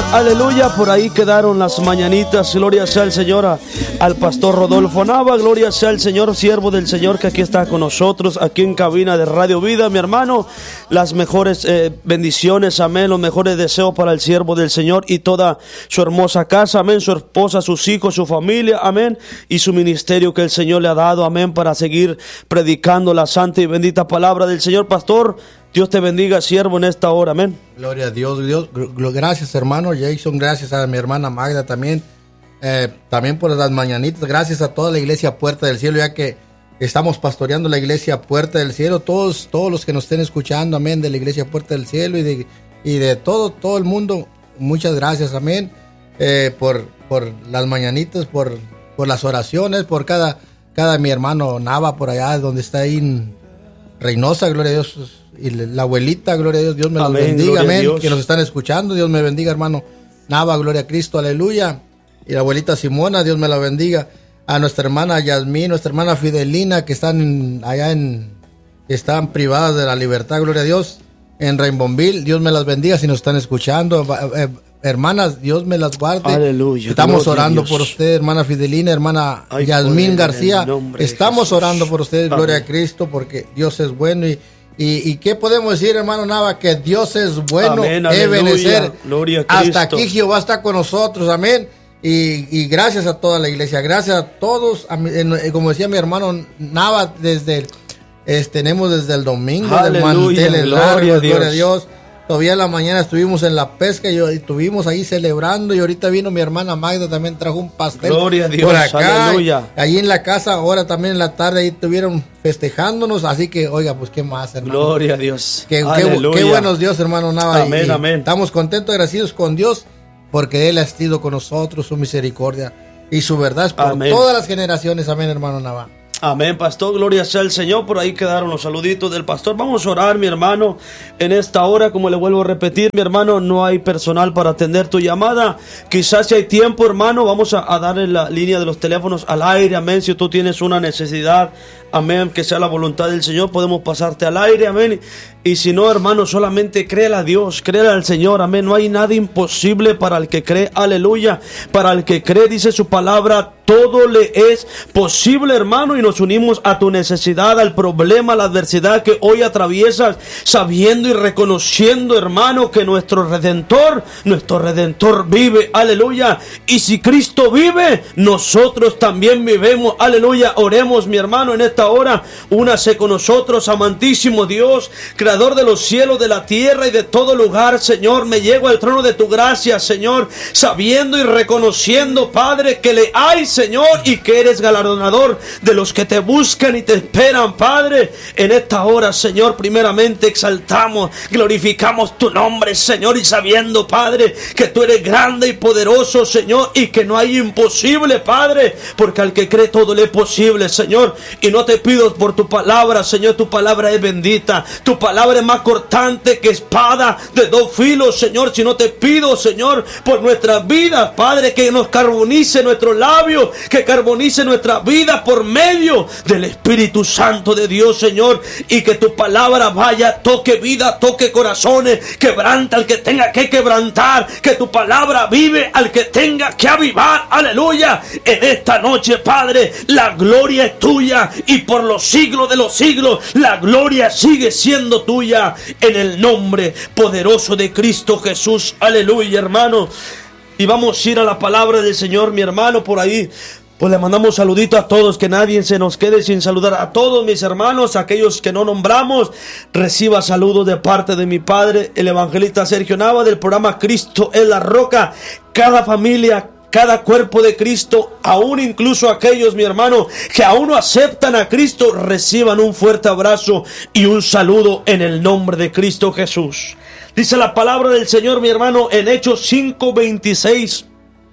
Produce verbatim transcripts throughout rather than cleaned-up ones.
aleluya. Por ahí quedaron las mañanitas. Gloria sea al Señor, a, al pastor Rodolfo Nava. Gloria sea al Señor, siervo del Señor, que aquí está con nosotros, aquí en cabina de Radio Vida. Mi hermano, las mejores eh, bendiciones, amén. Los mejores deseos para el siervo del Señor y toda su hermosa casa, amén. Su esposa, sus hijos, su familia, amén. Y su ministerio que el Señor le ha dado, amén, para seguir predicando la santa y bendita palabra del Señor. Pastor, Dios te bendiga, siervo, en esta hora, amén. Gloria a Dios, Dios. Gracias, hermano Jason, gracias a mi hermana Magda también, eh, también por las mañanitas, gracias a toda la iglesia Puerta del Cielo, ya que estamos pastoreando la iglesia Puerta del Cielo, todos, todos los que nos estén escuchando, amén, de la iglesia Puerta del Cielo y de, y de todo, todo el mundo, muchas gracias, amén, eh, por, por las mañanitas, por, por las oraciones, por cada, cada mi hermano Nava por allá, donde está ahí en Reynosa, gloria a Dios, y la abuelita, gloria a Dios, Dios me los amén, bendiga, amén, que nos están escuchando, Dios me bendiga, hermano Nava, gloria a Cristo, aleluya, y la abuelita Simona, Dios me la bendiga, a nuestra hermana Yasmín, nuestra hermana Fidelina, que están en, allá en, están privadas de la libertad, gloria a Dios, en Rainbowville, Dios me las bendiga, si nos están escuchando, eh, hermanas, Dios me las guarde, aleluya, estamos orando por usted, hermana Fidelina, hermana Ay, Yasmín García, estamos orando por ustedes, gloria a Cristo, porque Dios es bueno. y Y, y qué podemos decir, hermano Nava, que Dios es bueno, amén, Ebenezer, gloria a Cristo. Hasta aquí Jehová está con nosotros, amén. Y, y gracias a toda la iglesia, gracias a todos, a mi, en, como decía mi hermano Nava, desde es, tenemos desde el domingo aleluya, del mantel gloria largo, a Dios. gloria a Dios. Todavía en la mañana estuvimos en la pesca y, y estuvimos ahí celebrando, y ahorita vino mi hermana Magda, también trajo un pastel gloria a Dios, por acá, aleluya. Allí en la casa, ahora también en la tarde ahí estuvieron festejándonos, así que oiga, pues qué más, hermano. Gloria a Dios. Qué, qué, qué buenos Dios, hermano Nava. Amén, y, y amén. Estamos contentos, agradecidos con Dios, porque Él ha sido con nosotros, su misericordia y su verdad es por amén. Todas las generaciones, amén, hermano Nava. Amén, pastor, gloria sea al Señor. Por ahí quedaron los saluditos del pastor. Vamos a orar, mi hermano, en esta hora. Como le vuelvo a repetir, mi hermano, no hay personal para atender tu llamada. Quizás si hay tiempo, hermano, vamos a, a darle la línea de los teléfonos al aire, amén. Si tú tienes una necesidad, amén, que sea la voluntad del Señor, podemos pasarte al aire, amén. Y si no, hermano, solamente créele a Dios, créele al Señor, amén. No hay nada imposible para el que cree, aleluya. Para el que cree, dice su palabra, todo le es posible, hermano. Y nos unimos a tu necesidad, al problema, a la adversidad que hoy atraviesas, sabiendo y reconociendo, hermano, que nuestro Redentor, nuestro Redentor vive, aleluya. Y si Cristo vive, nosotros también vivemos, aleluya. Oremos, mi hermano, en esta hora. Únase con nosotros, amantísimo Dios, Creador de los cielos, de la tierra y de todo lugar, Señor. Me llego al trono de tu gracia, Señor, sabiendo y reconociendo, Padre, que le hay, Señor, y que eres galardonador de los que te buscan y te esperan, Padre. En esta hora, Señor, primeramente exaltamos, glorificamos tu nombre, Señor, y sabiendo, Padre, que tú eres grande y poderoso, Señor, y que no hay imposible, Padre, porque al que cree todo le es posible, Señor. Y no te pido por tu palabra, Señor, tu palabra es bendita, tu palabra es más cortante que espada de dos filos, Señor. Si no te pido, Señor, por nuestras vidas, Padre, que nos carbonice nuestros labios, que carbonice nuestra vida por medio del Espíritu Santo de Dios, Señor, y que tu palabra vaya, toque vida, toque corazones, quebranta al que tenga que quebrantar, que tu palabra vive al que tenga que avivar, aleluya. En esta noche, Padre, la gloria es tuya y por los siglos de los siglos la gloria sigue siendo tuya, en el nombre poderoso de Cristo Jesús, aleluya, hermano. Y vamos a ir a la palabra del Señor, mi hermano. Por ahí pues le mandamos saludito a todos, que nadie se nos quede sin saludar. A todos mis hermanos, aquellos que no nombramos, reciba saludos de parte de mi padre, el evangelista Sergio Nava, del programa Cristo es la Roca. Cada familia, cada cuerpo de Cristo, aún incluso aquellos, mi hermano, que aún no aceptan a Cristo, reciban un fuerte abrazo y un saludo en el nombre de Cristo Jesús. Dice la palabra del Señor, mi hermano, en Hechos cinco veintiséis.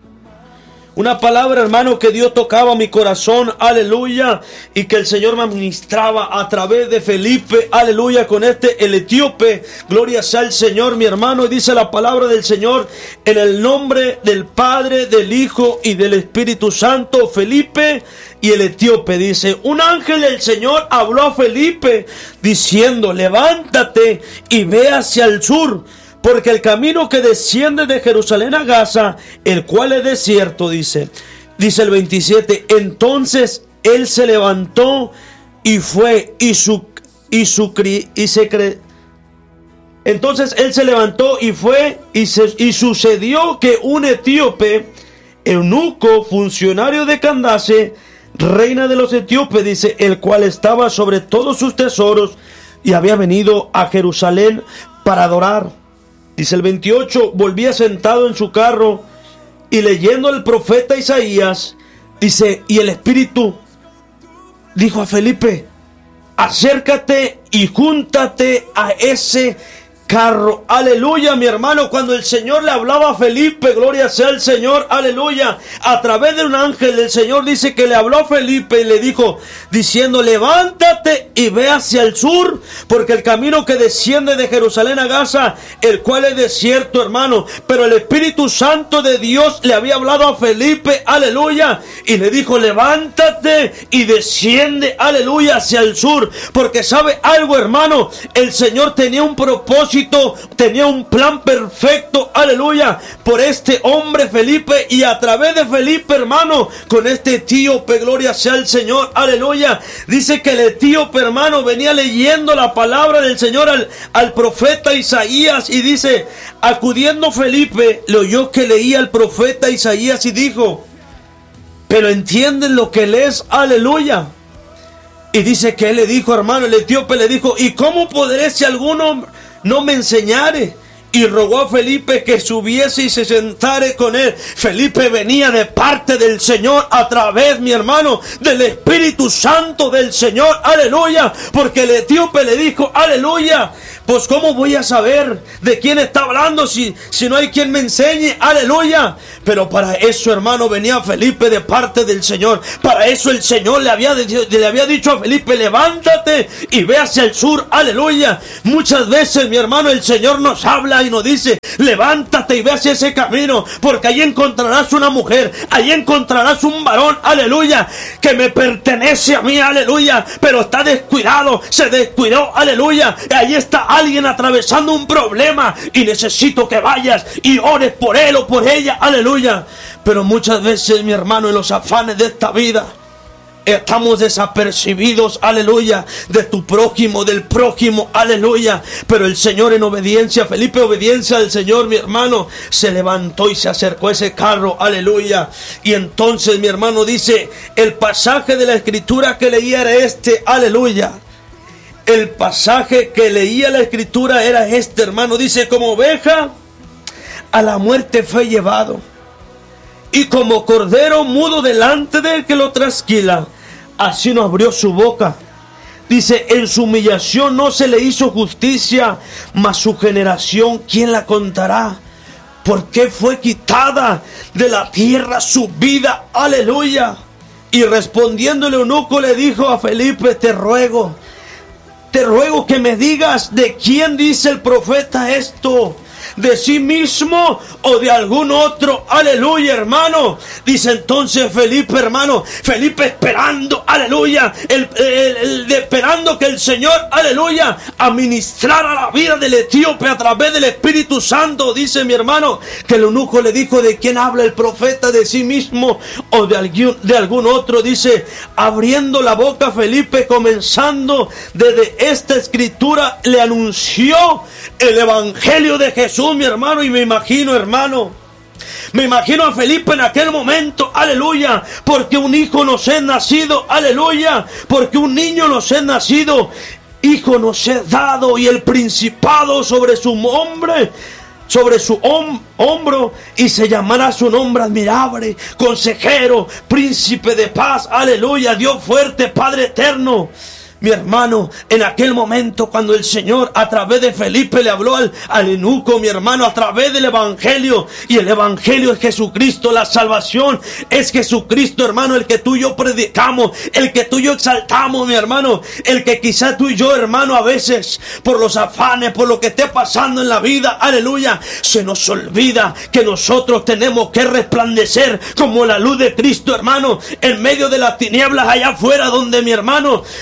Una palabra, hermano, que Dios tocaba mi corazón, aleluya, y que el Señor me administraba a través de Felipe, aleluya, con este, el etíope. Gloria sea al Señor, mi hermano. Y dice la palabra del Señor, en el nombre del Padre, del Hijo y del Espíritu Santo. Felipe y el etíope, dice, un ángel del Señor habló a Felipe diciendo, levántate y ve hacia el sur, porque el camino que desciende de Jerusalén a Gaza, el cual es desierto, dice, dice el veintisiete, entonces él se levantó y fue, y su, y su, y se cre, entonces él se levantó y fue, y, se, y sucedió que un etíope, eunuco, funcionario de Candace, reina de los etíopes, dice, el cual estaba sobre todos sus tesoros y había venido a Jerusalén para adorar. Dice el veintiocho, volvía sentado en su carro y leyendo el profeta Isaías, dice, y el Espíritu dijo a Felipe, acércate y júntate a ese carro. Aleluya, mi hermano, cuando el Señor le hablaba a Felipe, gloria sea el Señor, aleluya, a través de un ángel del Señor, dice que le habló a Felipe y le dijo, diciendo, levántate y ve hacia el sur, porque el camino que desciende de Jerusalén a Gaza, el cual es desierto, hermano. Pero el Espíritu Santo de Dios le había hablado a Felipe, aleluya, y le dijo, levántate y desciende, aleluya, hacia el sur, porque sabe algo, hermano, el Señor tenía un propósito, tenía un plan perfecto, aleluya, por este hombre Felipe, y a través de Felipe, hermano, con este etíope, gloria sea el Señor, aleluya. Dice que el etíope, hermano, venía leyendo la palabra del Señor al, al profeta Isaías, y dice, acudiendo Felipe, le oyó que leía el profeta Isaías y dijo, pero ¿entienden lo que lees? Aleluya. Y dice que él le dijo, hermano, el etíope le dijo, ¿y cómo podré si alguno no me enseñare? Y rogó a Felipe que subiese y se sentare con él. Felipe venía de parte del Señor a través, mi hermano, del Espíritu Santo del Señor, aleluya, porque el etíope le dijo, aleluya, pues ¿cómo voy a saber de quién está hablando si, si no hay quien me enseñe? Aleluya. Pero para eso, hermano, venía Felipe de parte del Señor. Para eso el Señor le había, le había dicho a Felipe, levántate y ve hacia el sur, aleluya. Muchas veces, mi hermano, el Señor nos habla y nos dice, levántate y ve hacia ese camino, porque ahí encontrarás una mujer, ahí encontrarás un varón, aleluya, que me pertenece a mí, aleluya, pero está descuidado, se descuidó, aleluya, y ahí está alguien atravesando un problema y necesito que vayas y ores por él o por ella, aleluya. Pero muchas veces, mi hermano, en los afanes de esta vida estamos desapercibidos, aleluya, de tu prójimo, del prójimo, aleluya. Pero el Señor, en obediencia, Felipe, obediencia al Señor, mi hermano, se levantó y se acercó a ese carro, aleluya. Y entonces, mi hermano, dice, el pasaje de la escritura que leía era este, aleluya. El pasaje que leía la escritura era este, hermano, dice, como oveja a la muerte fue llevado, y como cordero mudo delante del que lo trasquila, así no abrió su boca. Dice, en su humillación no se le hizo justicia, mas su generación, ¿quién la contará? ¿Por qué fue quitada de la tierra su vida? Aleluya. Y respondiendo el eunuco le dijo a Felipe, te ruego, te ruego que me digas de quién dice el profeta esto, de sí mismo o de algún otro, aleluya, hermano. Dice entonces Felipe, hermano, Felipe esperando, aleluya, el, el, el, esperando que el Señor, aleluya, administrara la vida del etíope a través del Espíritu Santo. Dice mi hermano que el eunuco le dijo, ¿de quién habla el profeta? ¿De sí mismo o de algún, de algún otro? Dice, abriendo la boca Felipe, comenzando desde esta escritura, le anunció el evangelio de Jesús, mi hermano. Y me imagino, hermano, me imagino a Felipe en aquel momento, aleluya, porque un hijo nos es nacido, aleluya, porque un niño nos es nacido, hijo nos es dado, y el principado sobre su hombre, sobre su hom- hombro, y se llamará su nombre admirable, consejero, príncipe de paz, aleluya, Dios fuerte, Padre eterno. Mi hermano, en aquel momento cuando el Señor a través de Felipe le habló al, al eunuco, mi hermano, a través del evangelio, y el evangelio es Jesucristo, la salvación es Jesucristo, hermano, el que tú y yo predicamos, el que tú y yo exaltamos, mi hermano, el que quizá tú y yo, hermano, a veces por los afanes, por lo que esté pasando en la vida, aleluya, se nos olvida que nosotros tenemos que resplandecer como la luz de Cristo, hermano, en medio de las tinieblas allá afuera, donde mi hermano, donde la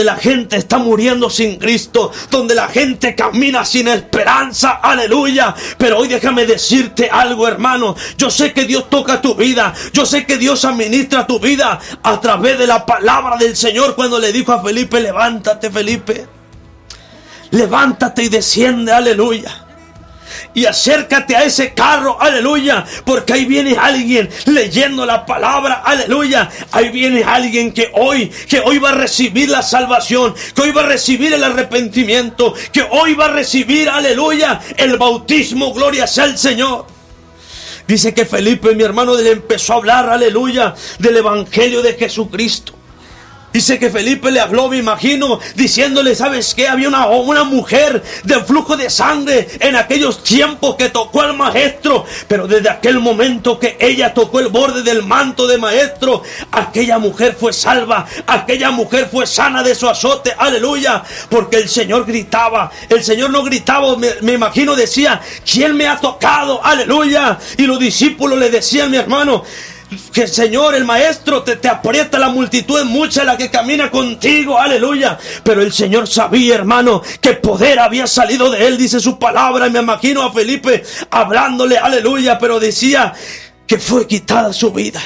la gente está muriendo sin Cristo, donde la gente camina sin esperanza, aleluya. Pero hoy déjame decirte algo, hermano. Yo sé que Dios toca tu vida, yo sé que Dios administra tu vida a través de la palabra del Señor, cuando le dijo a Felipe: levántate, Felipe, levántate y desciende, aleluya, y acércate a ese carro, aleluya, porque ahí viene alguien leyendo la palabra, aleluya. Ahí viene alguien que hoy, que hoy va a recibir la salvación, que hoy va a recibir el arrepentimiento, que hoy va a recibir, aleluya, el bautismo, gloria sea al Señor. Dice que Felipe, mi hermano, le empezó a hablar, aleluya, del evangelio de Jesucristo. Dice que Felipe le habló, me imagino, diciéndole: ¿sabes qué? Había una, una mujer de flujo de sangre en aquellos tiempos que tocó al maestro, pero desde aquel momento que ella tocó el borde del manto de maestro, aquella mujer fue salva, aquella mujer fue sana de su azote, aleluya, porque el Señor gritaba. El Señor no gritaba, me, me imagino, decía: ¿quién me ha tocado? Aleluya. Y los discípulos le decían, mi hermano, que el Señor, el maestro, te, te aprieta, la multitud es mucha la que camina contigo, aleluya. Pero el Señor sabía, hermano, que poder había salido de él, dice su palabra. Y me imagino a Felipe hablándole, aleluya, pero decía que fue quitada su vida.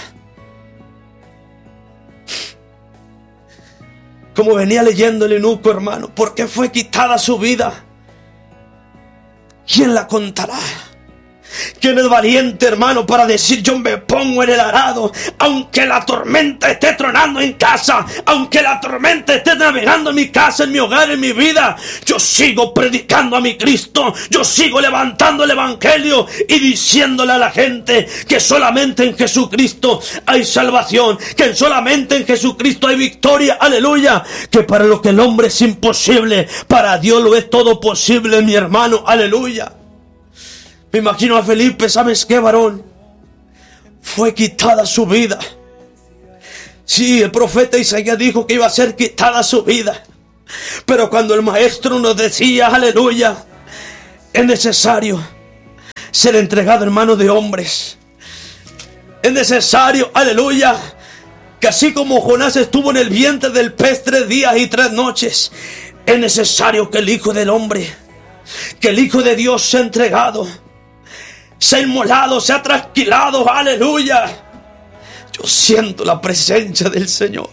Como venía leyendo el eunuco, hermano, ¿por qué fue quitada su vida? ¿Quién la contará? ¿Quién es valiente, hermano, para decir: yo me pongo en el arado, aunque la tormenta esté tronando en casa, aunque la tormenta esté navegando en mi casa, en mi hogar, en mi vida, yo sigo predicando a mi Cristo, yo sigo levantando el evangelio y diciéndole a la gente que solamente en Jesucristo hay salvación, que solamente en Jesucristo hay victoria, aleluya, que para lo que el hombre es imposible, para Dios lo es todo posible, mi hermano, aleluya. Me imagino a Felipe, ¿sabes qué, varón? Fue quitada su vida. Sí, el profeta Isaías dijo que iba a ser quitada su vida. Pero cuando el maestro nos decía, aleluya, es necesario ser entregado en manos de hombres. Es necesario, aleluya, que así como Jonás estuvo en el vientre del pez tres días y tres noches, es necesario que el Hijo del Hombre, que el Hijo de Dios sea entregado, se ha inmolado, se ha trasquilado, aleluya. Yo siento la presencia del Señor.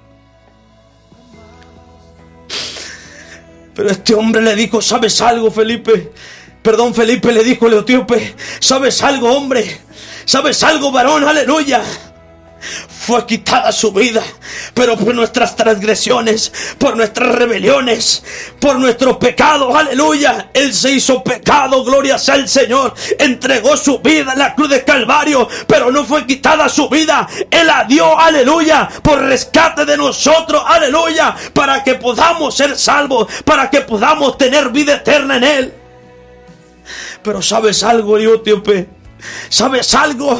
Pero este hombre le dijo: ¿sabes algo, Felipe? Perdón, Felipe le dijo al etíope: ¿sabes algo, hombre? ¿Sabes algo, varón? Aleluya. Fue quitada su vida, pero por nuestras transgresiones, por nuestras rebeliones, por nuestros pecados, aleluya, Él se hizo pecado, gloria sea al Señor, entregó su vida en la cruz de Calvario, pero no fue quitada su vida, Él la dio, aleluya, por rescate de nosotros, aleluya, para que podamos ser salvos, para que podamos tener vida eterna en Él. Pero ¿sabes algo, etíope? ¿Sabes algo?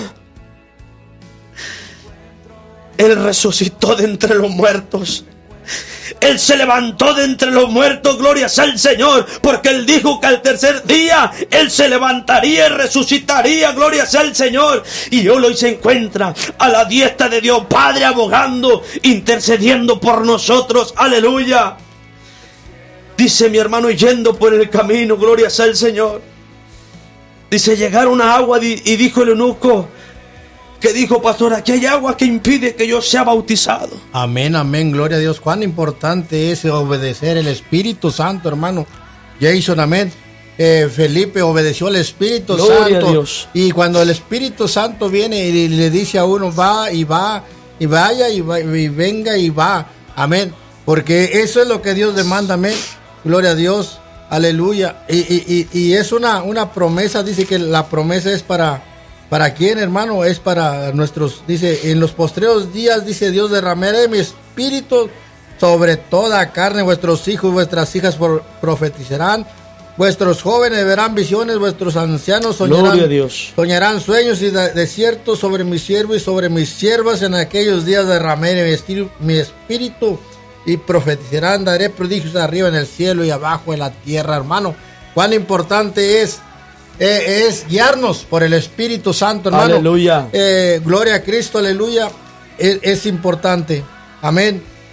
Él resucitó de entre los muertos. Él se levantó de entre los muertos, gloria sea al Señor, porque Él dijo que al tercer día Él se levantaría y resucitaría, gloria sea al Señor. Y hoy se encuentra a la diestra de Dios Padre, abogando, intercediendo por nosotros, aleluya. Dice mi hermano, yendo por el camino, gloria sea al Señor, dice: llegaron a agua y dijo el eunuco, que dijo: pastor, aquí hay agua que impide que yo sea bautizado. Amén, amén, gloria a Dios. Cuán importante es obedecer el Espíritu Santo, hermano Jason, amén. Eh, Felipe obedeció al Espíritu gloria Santo. A Dios. Y cuando el Espíritu Santo viene y le dice a uno: va y va, y vaya y, va, y venga y va, amén. Porque eso es lo que Dios demanda, amén. Gloria a Dios, aleluya. Y, y, y, y es una, una promesa, dice que la promesa es para... ¿Para quién, hermano? Es para nuestros, dice: en los postreros días, dice Dios, derramaré mi espíritu sobre toda carne, vuestros hijos y vuestras hijas profetizarán, vuestros jóvenes verán visiones, vuestros ancianos soñarán, soñarán sueños y desiertos. Sobre mi siervo y sobre mis siervas en aquellos días derramaré mi espíritu, mi espíritu y profetizarán, daré prodigios arriba en el cielo y abajo en la tierra, hermano. Cuán importante es Eh, es guiarnos por el Espíritu Santo, hermano. Aleluya. Eh, gloria a Cristo, aleluya. Es, es importante, amén.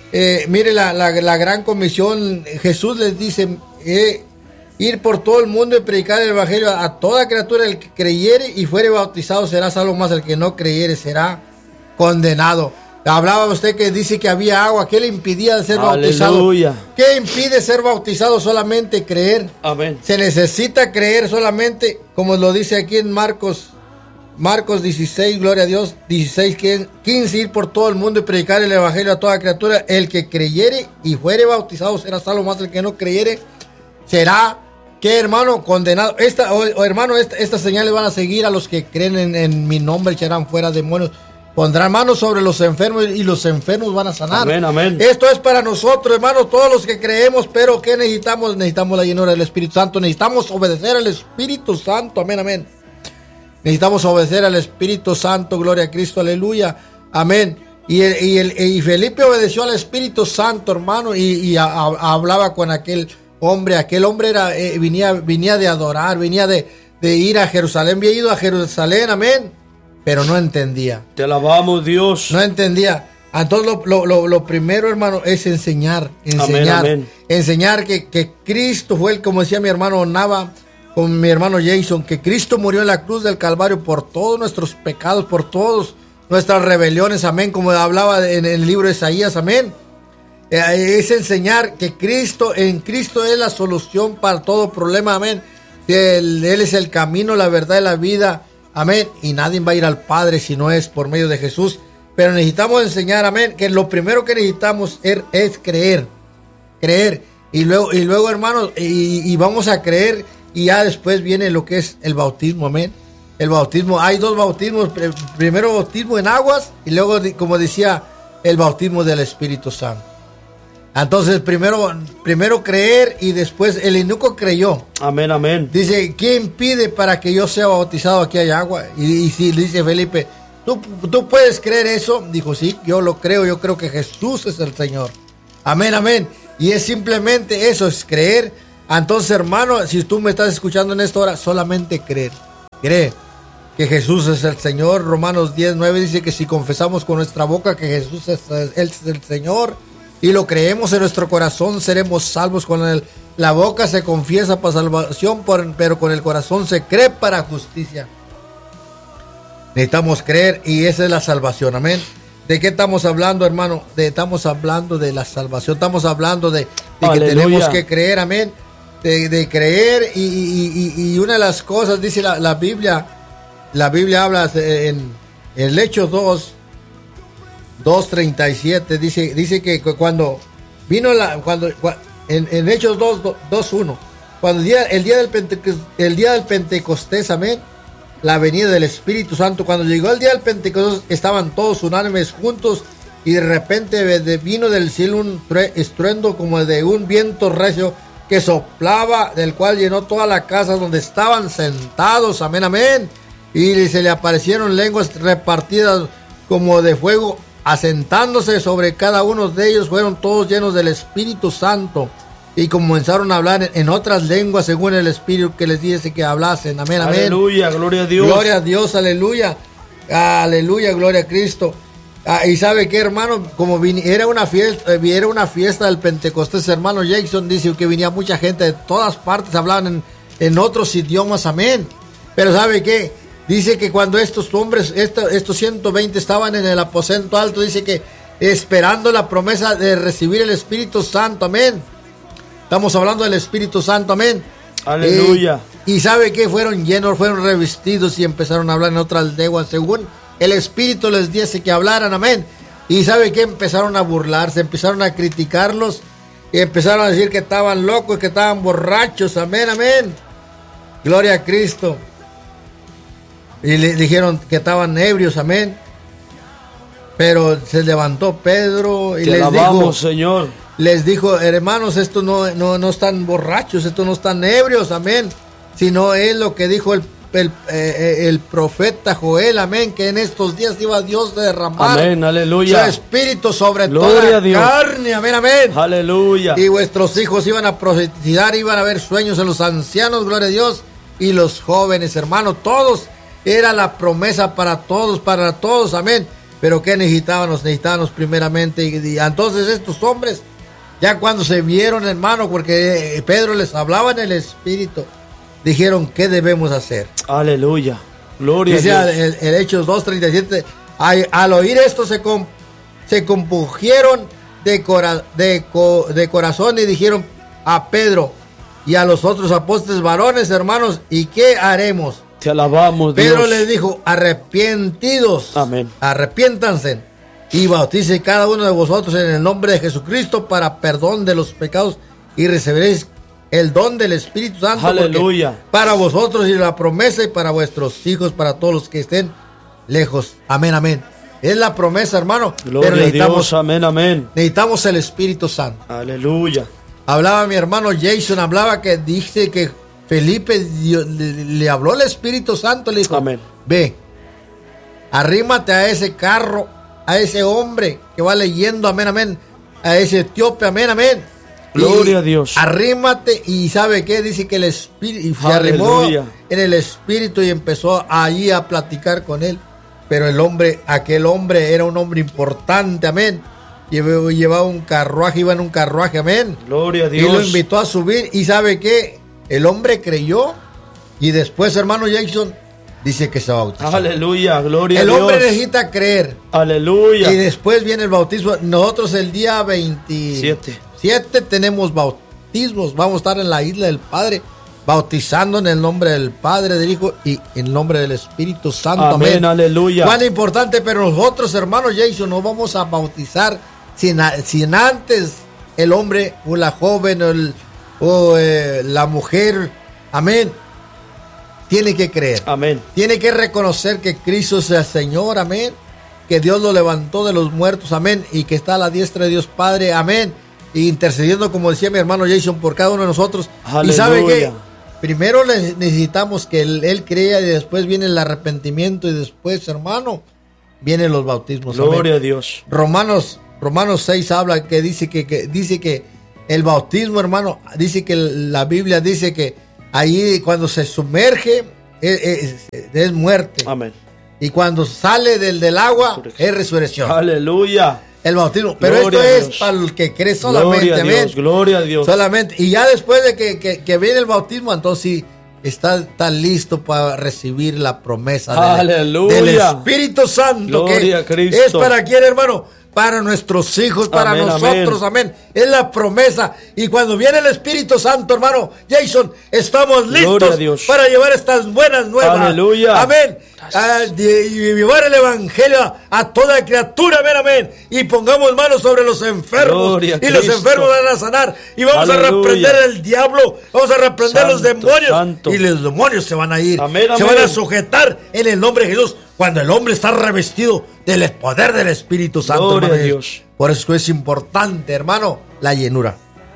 Eh, mire la, la, la gran comisión, Jesús les dice, eh, ir por todo el mundo y predicar el evangelio a, a toda criatura. El que creyere y fuere bautizado será salvo, más el que no creyere será condenado. Hablaba usted que dice que había agua. ¿Qué le impidía ser Aleluya. bautizado? ¿Qué impide ser bautizado? Solamente creer. Amén. Se necesita creer solamente, como lo dice aquí en Marcos, Marcos dieciséis, gloria a Dios, dieciséis, quince, ir por todo el mundo y predicar el evangelio a toda criatura. El que creyere y fuere bautizado será salvo, más el que no creyere será, ¿qué, hermano? Condenado. Esta, o, o hermano, esta, estas señales van a seguir a los que creen en, en mi nombre, echarán fuera demonios. Pondrán manos sobre los enfermos y los enfermos van a sanar. Amén, amén. Esto es para nosotros, hermanos, todos los que creemos, pero ¿qué necesitamos? Necesitamos la llenura del Espíritu Santo, necesitamos obedecer al Espíritu Santo, amén, amén. Necesitamos obedecer al Espíritu Santo, gloria a Cristo, aleluya, amén. Y, el, y, el, y Felipe obedeció al Espíritu Santo, hermano, y, y a, a, hablaba con aquel hombre. Aquel hombre era, eh, venía, venía de adorar, venía de, de ir a Jerusalén, había ido a Jerusalén, amén. Pero no entendía. Te alabamos, Dios. No entendía. Entonces lo, lo, lo, lo primero, hermano, es enseñar. Enseñar. Amén, amén. Enseñar que, que Cristo fue el, como decía mi hermano Nava, con mi hermano Jason, que Cristo murió en la cruz del Calvario por todos nuestros pecados, por todas nuestras rebeliones, amén. Como hablaba en el libro de Isaías, amén. Es enseñar que Cristo, en Cristo es la solución para todo problema, amén. Él, él es el camino, la verdad y la vida. Amén, y nadie va a ir al Padre si no es por medio de Jesús. Pero necesitamos enseñar, amén, que lo primero que necesitamos es, es creer. Creer. Y luego, y luego hermanos, y, y vamos a creer. Y ya después viene lo que es el bautismo, amén. El bautismo, hay dos bautismos. Primero bautismo en aguas y luego, como decía, el bautismo del Espíritu Santo. Entonces, primero, primero creer y después el eunuco creyó. Amén, amén. Dice, ¿quién pide para que yo sea bautizado? Aquí hay agua. Y, y si dice Felipe, ¿tú, ¿tú puedes creer eso? Dijo, sí, yo lo creo, yo creo que Jesús es el Señor. Amén, amén. Y es simplemente eso, es creer. Entonces, hermano, si tú me estás escuchando en esta hora, solamente creer. Cree que Jesús es el Señor. Romanos diez, nueve dice que si confesamos con nuestra boca que Jesús es, Él es el Señor, y lo creemos en nuestro corazón, seremos salvos. Con el, la boca se confiesa para salvación, por, pero con el corazón se cree para justicia. Necesitamos creer y esa es la salvación, amén. ¿De qué estamos hablando, hermano? De, estamos hablando de la salvación, estamos hablando de, de que tenemos que creer, amén. De, de creer y, y, y, y una de las cosas, dice la, la Biblia, la Biblia habla en, en el Hechos dos, dos treinta y siete, dice, dice que cuando vino la, cuando, en, en Hechos dos, dos uno, cuando el día, el día del Pentecostés, el día del Pentecostés, amén, la venida del Espíritu Santo, cuando llegó el día del Pentecostés, estaban todos unánimes juntos, y de repente vino del cielo un estruendo como de un viento recio que soplaba, del cual llenó toda la casa donde estaban sentados, amén, amén, y se le aparecieron lenguas repartidas como de fuego, asentándose sobre cada uno de ellos. Fueron todos llenos del Espíritu Santo y comenzaron a hablar en otras lenguas según el Espíritu que les dice que hablasen. Amén, amén. Aleluya, gloria a Dios. Gloria a Dios, aleluya. Aleluya, gloria a Cristo. Ah, y sabe qué, hermano, como vin- era una fiesta, era una fiesta del Pentecostés, hermano Jackson dice que venía mucha gente de todas partes, hablaban en, en otros idiomas, amén. Pero sabe qué, dice que cuando estos hombres, estos, estos ciento veinte estaban en el aposento alto, dice que esperando la promesa de recibir el Espíritu Santo, amén. Estamos hablando del Espíritu Santo, amén. Aleluya. Eh, y sabe que fueron llenos, fueron revestidos y empezaron a hablar en otras lenguas según el Espíritu les dice que hablaran, amén. Y sabe que empezaron a burlarse, empezaron a criticarlos y empezaron a decir que estaban locos, que estaban borrachos, amén, amén. Gloria a Cristo. Y le dijeron que estaban ebrios, amén. Pero se levantó Pedro y Te les alabamos, dijo, Señor. Les dijo, hermanos, estos no, no, no están borrachos, estos no están ebrios, amén. Sino es lo que dijo el, el, eh, el profeta Joel, amén, que en estos días iba Dios a derramar, amén, aleluya, su espíritu sobre gloria toda la carne, amén, amén. Aleluya. Y vuestros hijos iban a profetizar, iban a ver sueños en los ancianos, gloria a Dios, y los jóvenes, hermanos, todos. Era la promesa para todos, para todos, amén. Pero ¿qué necesitábamos? Necesitábamos primeramente. Y, y entonces estos hombres, ya cuando se vieron, hermano, porque Pedro les hablaba en el Espíritu, dijeron, ¿qué debemos hacer? Aleluya. Gloria Dice a Dios. El, el Hechos dos treinta y siete, al, al oír esto se, com, se compungieron de, cora, de, co, de corazón y dijeron a Pedro y a los otros apóstoles varones, hermanos, ¿y qué haremos? Te alabamos, Pedro Dios. les dijo, arrepientidos, Amén. arrepiéntanse y bautice cada uno de vosotros en el nombre de Jesucristo para perdón de los pecados y recibiréis el don del Espíritu Santo. Aleluya. Para vosotros y la promesa y para vuestros hijos, para todos los que estén lejos. Amén, amén. Es la promesa, hermano. Gloria pero necesitamos, a Dios, amén, amén. Necesitamos el Espíritu Santo. Aleluya. Hablaba mi hermano Jason, hablaba que dice que Felipe Dios, le, le habló el Espíritu Santo, le dijo, amén. Ve, arrímate a ese carro, a ese hombre que va leyendo, amén, amén, a ese etíope, amén, amén. Gloria a Dios. Arrímate y ¿sabe qué? Dice que el Espíritu se arrimó en el Espíritu y empezó allí a platicar con él. Pero el hombre, aquel hombre era un hombre importante, amén. Llevaba, llevaba un carruaje, iba en un carruaje, amén. Gloria a Dios. Y lo invitó a subir y ¿sabe qué? El hombre creyó y después, hermano Jason, dice que se bautizó. Aleluya, gloria a Dios. El hombre necesita creer. Aleluya. Y después viene el bautismo. Nosotros el día veintisiete tenemos bautismos. Vamos a estar en la isla del Padre, bautizando en el nombre del Padre, del Hijo y en el nombre del Espíritu Santo. Amén, amén. Aleluya. Cuán importante, pero nosotros, hermanos Jason, nos vamos a bautizar sin, sin antes el hombre o la joven o, el, o eh, la mujer, amén, tiene que creer. Amén. Tiene que reconocer que Cristo es el Señor, amén, que Dios lo levantó de los muertos, amén, y que está a la diestra de Dios Padre, amén, y intercediendo, como decía mi hermano Jason, por cada uno de nosotros. Aleluya. Y sabe que primero necesitamos que él, él crea y después viene el arrepentimiento y después, hermano, vienen los bautismos. Gloria amén. a Dios. Romanos, Romanos seis habla que dice que, que dice que el bautismo, hermano, dice que la Biblia dice que ahí cuando se sumerge es, es, es muerte. Amén. Y cuando sale del, del agua es resurrección. Aleluya. El bautismo. Pero Gloria esto es para el que cree solamente. Gloria a Dios, amén. gloria a Dios. Solamente. Y ya después de que, que, que viene el bautismo, entonces sí está, está listo para recibir la promesa del, Aleluya. del Espíritu Santo. Gloria que a Cristo. Es para quién, hermano. Para nuestros hijos, para Amén, nosotros, amén. amén. Es la promesa. Y cuando viene el Espíritu Santo, hermano Jason, estamos listos para llevar estas buenas nuevas. Aleluya. Amén. A, y llevar el Evangelio a toda criatura, amén, amén. Y pongamos manos sobre los enfermos. Gloria y los enfermos van a sanar. Y vamos Aleluya. a reprender el diablo. Vamos a reprender Santo, los demonios. Santo. Y los demonios se van a ir. Amén, se amén. van a sujetar en el nombre de Jesús. Cuando el hombre está revestido del poder del Espíritu Santo. Gloria a Dios. Por eso es importante, hermano, la llenura.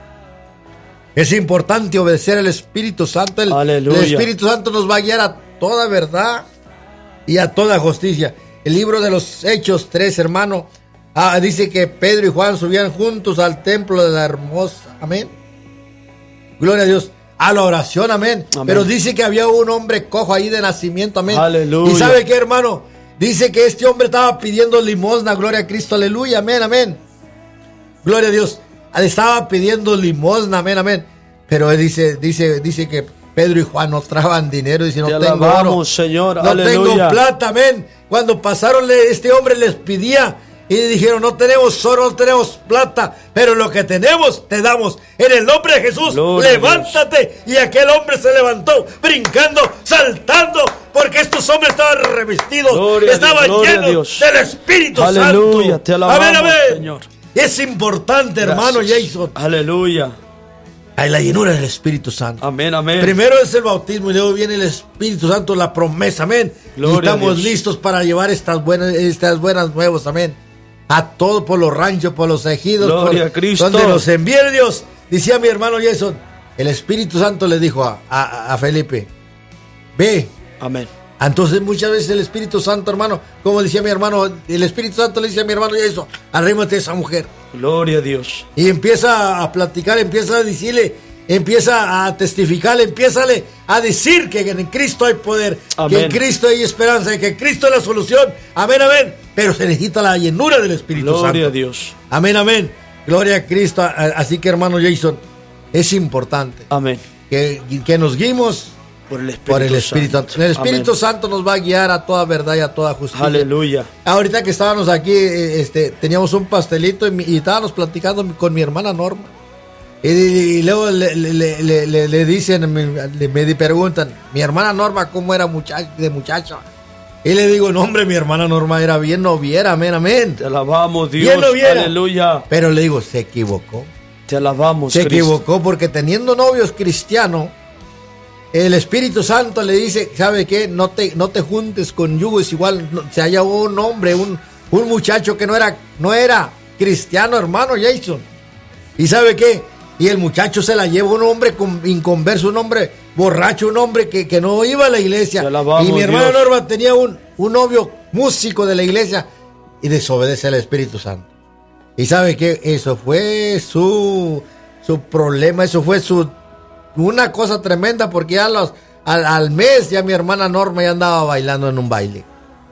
Es importante obedecer al Espíritu Santo. El, el Espíritu Santo nos va a guiar a toda verdad y a toda justicia. El libro de los Hechos tres, hermano, ah, dice que Pedro y Juan subían juntos al templo de la hermosa. Amén. Gloria a Dios. A la oración, amén. amén. Pero dice que había un hombre cojo ahí de nacimiento, amén. Aleluya. ¿Y sabe qué, hermano? Dice que este hombre estaba pidiendo limosna, gloria a Cristo, aleluya, amén, amén. Gloria a Dios. Estaba pidiendo limosna, amén, amén. Pero él dice, dice, dice que Pedro y Juan no traban dinero, dice, no Te tengo alabamos, oro, Señor. no aleluya. tengo plata, amén. Cuando pasaron, este hombre les pedía y dijeron, no tenemos oro, no tenemos plata, pero lo que tenemos te damos. En el nombre de Jesús, Gloria levántate. Y aquel hombre se levantó, brincando, saltando, porque estos hombres estaban revestidos, Gloria estaban Dios, llenos del Espíritu Aleluya, Santo. Te alabamos, amén, amén. Señor. Es importante, hermano Jason. Aleluya. Hay la llenura del Espíritu Santo. Amén, amén. Primero es el bautismo y luego viene el Espíritu Santo, la promesa, amén. Gloria y estamos listos para llevar estas buenas, estas buenas nuevas, amén. A todo por los ranchos, por los ejidos, Gloria por a Cristo. donde nos envíe Dios. Decía mi hermano Jason, el Espíritu Santo le dijo a, a, a Felipe, ve. Amén. Entonces muchas veces el Espíritu Santo, hermano, como decía mi hermano, el Espíritu Santo le dice a mi hermano Jason, arrímate a esa mujer. Gloria a Dios. Y empieza a platicar, empieza a decirle, empieza a testificar, empiézale a decir que en Cristo hay poder, amén, que en Cristo hay esperanza, que en Cristo es la solución. Amén, amén. Pero se necesita la llenura del Espíritu Santo. Gloria a Dios. Amén, amén. Gloria a Cristo. Así que, hermano Jason, es importante, amén, que, que nos guiemos por el Espíritu, por el Espíritu Santo. Santo. El Espíritu amén. Santo nos va a guiar a toda verdad y a toda justicia. Aleluya. Ahorita que estábamos aquí, este, teníamos un pastelito y, y estábamos platicando con mi hermana Norma. Y, y luego le, le, le, le, le dicen, me, me preguntan, mi hermana Norma, ¿cómo era muchacho, de muchacha? Y le digo, no, hombre, mi hermana Norma era bien noviera, amén, amén. Te alabamos, Dios, bien noviera. Aleluya. Pero le digo, se equivocó. Te alabamos, Se Cristo. equivocó porque teniendo novios cristianos, el Espíritu Santo le dice, ¿sabe qué? No te, no te juntes con yugo, es igual, no, se halla un hombre, un, un muchacho que no era, no era cristiano, hermano Jason. ¿Y sabe qué? Y el muchacho se la lleva, un hombre inconverso, un hombre borracho, un hombre que, que no iba a la iglesia. Alabamos, y mi hermana Dios. Norma tenía un, un novio músico de la iglesia y desobedece al Espíritu Santo. Y sabe que eso fue su, su problema, eso fue su una cosa tremenda, porque ya los, al, al mes ya mi hermana Norma ya andaba bailando en un baile.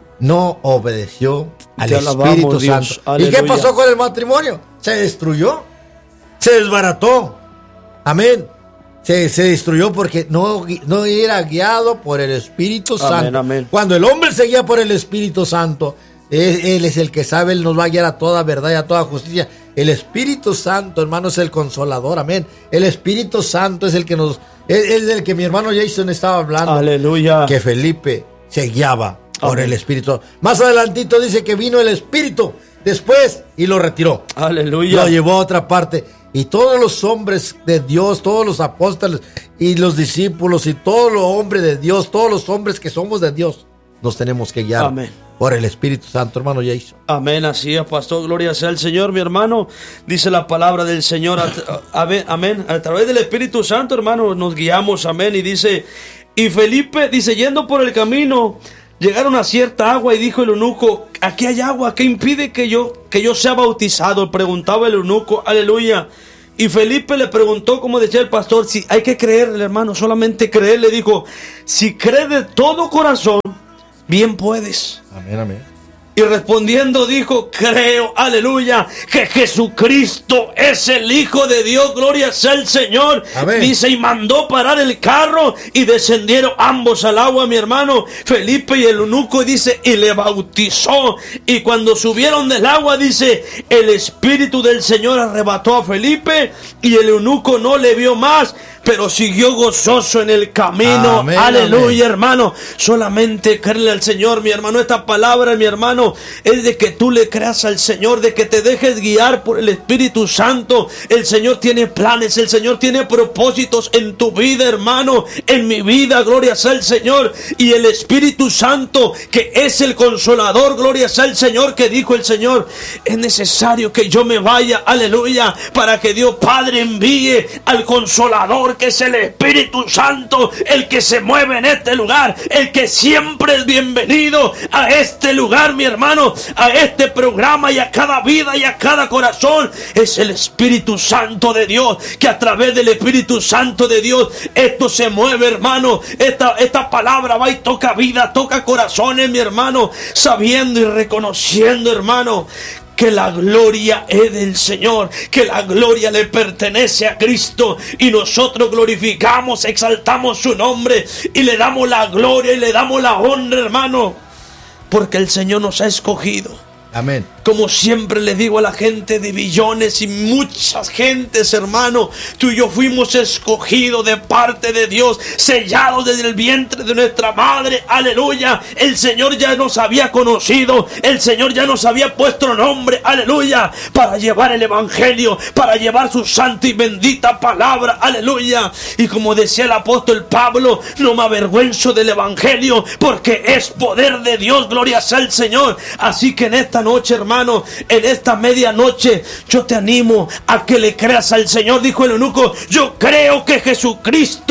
No obedeció al Te Espíritu alabamos, Dios. Santo. Aleluya. ¿Y qué pasó con el matrimonio? Se destruyó. Se desbarató. Amén. Se, se destruyó porque no, no era guiado por el Espíritu Santo. Amén, amén. Cuando el hombre se guía por el Espíritu Santo, él, él es el que sabe, Él nos va a guiar a toda verdad y a toda justicia. El Espíritu Santo, hermano, es el consolador. Amén. El Espíritu Santo es el que nos... Es, es el que mi hermano Jason estaba hablando. Aleluya. Que Felipe se guiaba por amén. El Espíritu. Más adelantito dice que vino el Espíritu después y lo retiró. Aleluya. Lo llevó a otra parte. Y todos los hombres de Dios, todos los apóstoles y los discípulos y todos los hombres de Dios, todos los hombres que somos de Dios, nos tenemos que guiar amén. Por el Espíritu Santo, hermano Jason. Amén, así es, pastor. Gloria sea al Señor, mi hermano. Dice la palabra del Señor. Amén, amén. A través del Espíritu Santo, hermano, nos guiamos. Amén. Y dice, y Felipe, dice, yendo por el camino, llegaron a cierta agua y dijo el eunuco, aquí hay agua, ¿qué impide que yo, que yo sea bautizado? Preguntaba el eunuco, aleluya. Y Felipe le preguntó, como decía el pastor, si hay que creerle, hermano, solamente creer. Le dijo, si crees de todo corazón, bien puedes. Amén, amén. Y respondiendo dijo, creo, aleluya, que Jesucristo es el Hijo de Dios, gloria sea el Señor. Amén. Dice, y mandó parar el carro y descendieron ambos al agua, mi hermano, Felipe y el eunuco, dice, y le bautizó. Y cuando subieron del agua, dice, el Espíritu del Señor arrebató a Felipe y el eunuco no le vio más, pero siguió gozoso en el camino. Amén, aleluya, amén. Hermano, solamente creerle al Señor, mi hermano. Esta palabra, mi hermano, es de que tú le creas al Señor, de que te dejes guiar por el Espíritu Santo. El Señor tiene planes, el Señor tiene propósitos en tu vida, hermano, en mi vida, gloria sea el Señor. Y el Espíritu Santo, que es el consolador, gloria sea el Señor, que dijo el Señor, es necesario que yo me vaya, aleluya, para que Dios Padre envíe al consolador, que es el Espíritu Santo, el que se mueve en este lugar, el que siempre es bienvenido a este lugar, mi hermano, a este programa y a cada vida y a cada corazón. Es el Espíritu Santo de Dios, que a través del Espíritu Santo de Dios esto se mueve, hermano. Esta, esta palabra va y toca vida, toca corazones, mi hermano, sabiendo y reconociendo, hermano, que la gloria es del Señor, que la gloria le pertenece a Cristo, y nosotros glorificamos, exaltamos su nombre y le damos la gloria y le damos la honra, hermano, porque el Señor nos ha escogido. Amén. Como siempre le digo a la gente de Billones y muchas gentes, hermano, tú y yo fuimos escogidos de parte de Dios, sellados desde el vientre de nuestra madre, aleluya. El Señor ya nos había conocido, el Señor ya nos había puesto nombre, aleluya, para llevar el evangelio, para llevar su santa y bendita palabra, aleluya. Y como decía el apóstol Pablo, no me avergüenzo del evangelio, porque es poder de Dios, gloria sea el Señor. Así que en esta noche, hermano, Hermano, en esta medianoche yo te animo a que le creas al Señor. Dijo el eunuco, yo creo que Jesucristo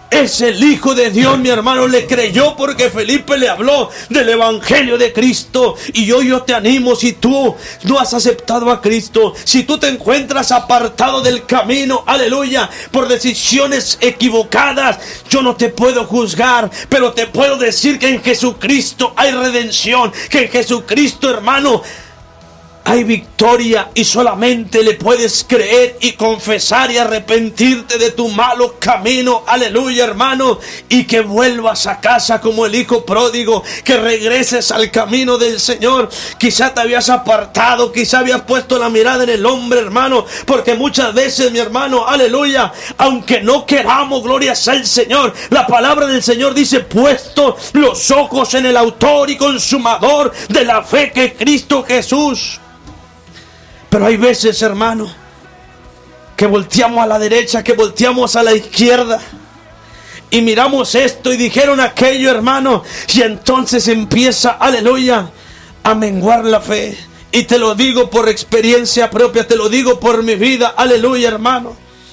es el Hijo de Dios, mi hermano. Le creyó porque Felipe le habló del Evangelio de Cristo. Y hoy yo te animo, si tú no has aceptado a Cristo, si tú te encuentras apartado del camino, aleluya, por decisiones equivocadas, yo no te puedo juzgar, pero te puedo decir que en Jesucristo hay redención, que en Jesucristo, hermano, hay victoria, y solamente le puedes creer y confesar y arrepentirte de tu malo camino, aleluya, hermano, y que vuelvas a casa como el hijo pródigo, que regreses al camino del Señor. Quizá te habías apartado, quizá habías puesto la mirada en el hombre, hermano, porque muchas veces, mi hermano, aleluya, aunque no queramos, gloria sea el Señor, la palabra del Señor dice: puesto los ojos en el autor y consumador de la fe, que es Cristo Jesús. Pero hay veces, hermano, que volteamos a la derecha, que volteamos a la izquierda, y miramos esto y dijeron aquello, hermano, y entonces empieza, aleluya, a menguar la fe. Y te lo digo por experiencia propia, te lo digo por mi vida, aleluya, hermano.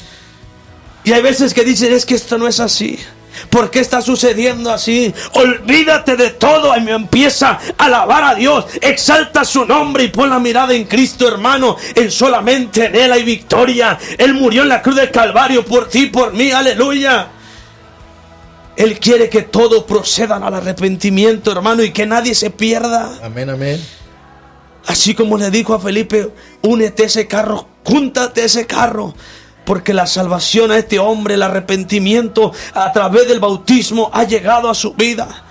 Y hay veces que dicen: es que esto no es así. ¿Por qué está sucediendo así? Olvídate de todo y empieza a alabar a Dios. Exalta su nombre y pon la mirada en Cristo, hermano. En solamente en Él hay victoria. Él murió en la cruz del Calvario por ti y por mí, aleluya. Él quiere que todos procedan al arrepentimiento, hermano, y que nadie se pierda. Amén, amén. Así como le dijo a Felipe: únete a ese carro, júntate a ese carro. Porque la salvación a este hombre, el arrepentimiento a través del bautismo ha llegado a su vida.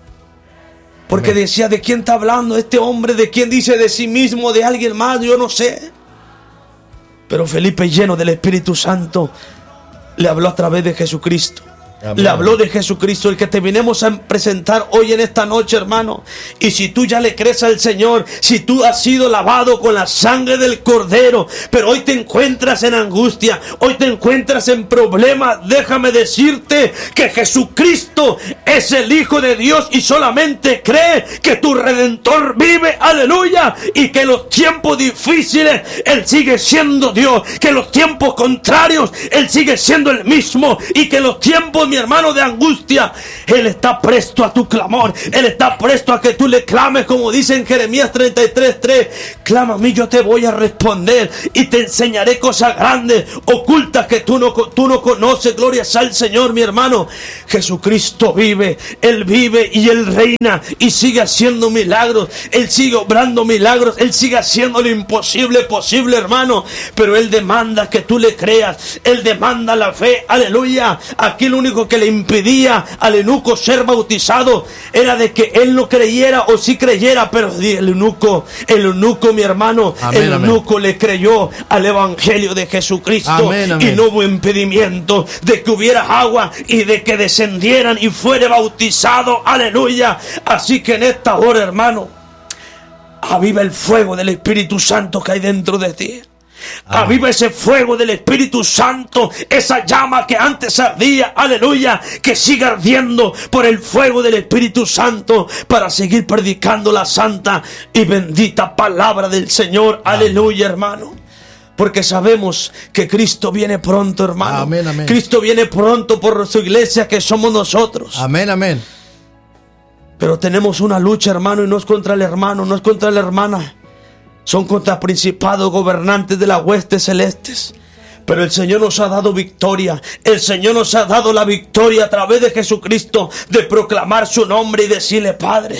Porque Amén. Decía: ¿de quién está hablando este hombre? ¿De quién dice? ¿De sí mismo? ¿De alguien más? Yo no sé. Pero Felipe, lleno del Espíritu Santo, le habló a través de Jesucristo. Amén. Le habló de Jesucristo, el que te vinimos a presentar hoy en esta noche, hermano. Y si tú ya le crees al Señor, si tú has sido lavado con la sangre del Cordero, pero hoy te encuentras en angustia, hoy te encuentras en problemas, déjame decirte que Jesucristo es el Hijo de Dios, y solamente cree que tu Redentor vive, aleluya, y que en los tiempos difíciles Él sigue siendo Dios, que en los tiempos contrarios Él sigue siendo el mismo, y que en los tiempos, mi hermano, de angustia, Él está presto a tu clamor. Él está presto a que tú le clames, como dice en Jeremías treinta y tres tres: clama a mí, yo te voy a responder y te enseñaré cosas grandes, ocultas, que tú no, tú no conoces. Gloria sea al Señor, mi hermano. Jesucristo vive, Él vive y Él reina y sigue haciendo milagros. Él sigue obrando milagros, Él sigue haciendo lo imposible posible, hermano. Pero Él demanda que tú le creas, Él demanda la fe, aleluya. Aquí lo único que le impedía al eunuco ser bautizado era de que él no creyera o sí creyera, pero el eunuco, el eunuco, mi hermano, amén, el eunuco amén. Le creyó al Evangelio de Jesucristo, amén, amén. Y no hubo impedimento de que hubiera agua y de que descendieran y fuera bautizado, aleluya. Así que en esta hora, hermano, aviva el fuego del Espíritu Santo que hay dentro de ti. Aviva ese fuego del Espíritu Santo, esa llama que antes ardía, aleluya, que siga ardiendo por el fuego del Espíritu Santo, para seguir predicando la santa y bendita palabra del Señor, aleluya, hermano. Porque sabemos que Cristo viene pronto, hermano. Amén, amén. Cristo viene pronto por su iglesia, que somos nosotros. Amén, amén. Pero tenemos una lucha, hermano, y no es contra el hermano, no es contra la hermana. Son contra principados, gobernantes de las huestes celestes. Pero el Señor nos ha dado victoria. El Señor nos ha dado la victoria a través de Jesucristo, de proclamar su nombre y decirle: Padre,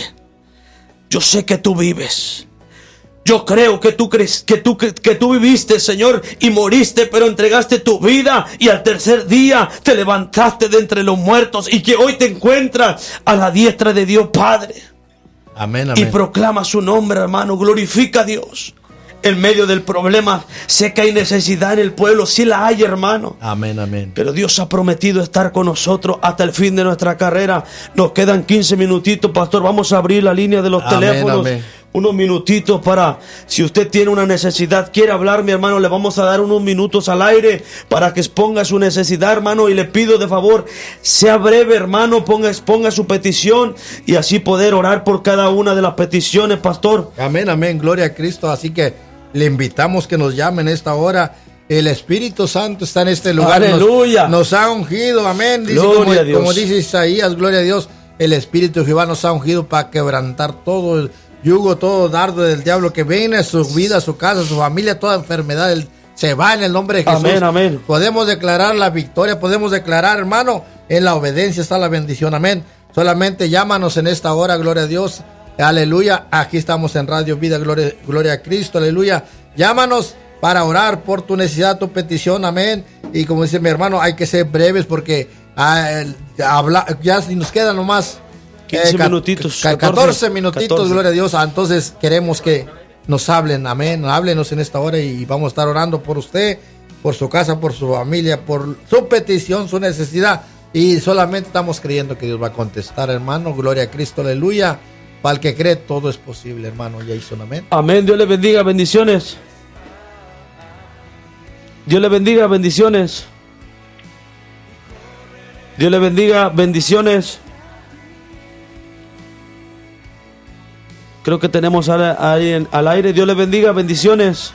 yo sé que tú vives. Yo creo que tú crees, que tú, que, que tú viviste, Señor, y moriste, pero entregaste tu vida y al tercer día te levantaste de entre los muertos, y que hoy te encuentras a la diestra de Dios, Padre. Amén, amén. Y proclama su nombre, hermano. Glorifica a Dios. En medio del problema, sé que hay necesidad en el pueblo. Sí la hay, hermano. Amén, amén. Pero Dios ha prometido estar con nosotros hasta el fin de nuestra carrera. Nos quedan quince minutitos, pastor. Vamos a abrir la línea de los amén, teléfonos. Amén. Unos minutitos para, si usted tiene una necesidad, quiere hablar, mi hermano, le vamos a dar unos minutos al aire para que exponga su necesidad, hermano, y le pido de favor, sea breve, hermano, ponga, exponga su petición y así poder orar por cada una de las peticiones, pastor. Amén, amén, gloria a Cristo. Así que le invitamos que nos llamen esta hora El Espíritu Santo está en este lugar. Aleluya. Nos, nos ha ungido, amén. Dice, como, como dice Isaías, gloria a Dios, el Espíritu de Jehová nos ha ungido para quebrantar todo el yugo, todo dardo del diablo que viene a su vida, a su casa, a su familia, toda enfermedad se va en el nombre de Jesús. Amén, amén. Podemos declarar la victoria, podemos declarar, hermano, en la obediencia está la bendición, amén. Solamente llámanos en esta hora, gloria a Dios, aleluya. Aquí estamos en Radio Vida, gloria, gloria a Cristo, aleluya. Llámanos para orar por tu necesidad, tu petición, amén. Y como dice mi hermano, hay que ser breves porque ah, habla, ya nos quedan nomás quince eh, minutitos, catorce, catorce minutitos, catorce. Gloria a Dios. Entonces queremos que nos hablen, amén. Háblenos en esta hora y vamos a estar orando por usted, por su casa, por su familia, por su petición, su necesidad. Y solamente estamos creyendo que Dios va a contestar, hermano. Gloria a Cristo, aleluya. Para el que cree, todo es posible, hermano Jason, amén. Amén, Dios le bendiga, bendiciones. Dios le bendiga, bendiciones. Dios le bendiga, bendiciones. Creo que tenemos a alguien al aire. Dios le bendiga, bendiciones.